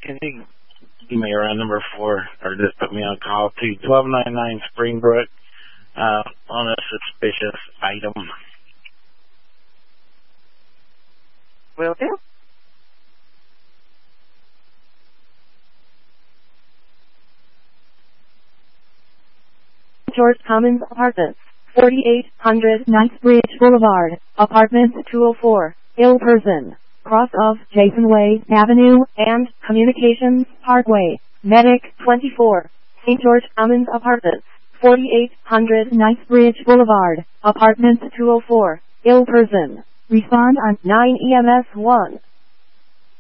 can you give me around number 4, or just put me on call to 1299 Springbrook on a suspicious item? Will do. George Commons Apartments, 4800 Knightsbridge Boulevard, Apartment 204, ill person, cross of Jason Way Avenue and Communications Parkway, Medic 24, St. George Commons Apartments, 4800 Knightsbridge Boulevard, Apartment 204, ill person. Respond on 9 EMS 1.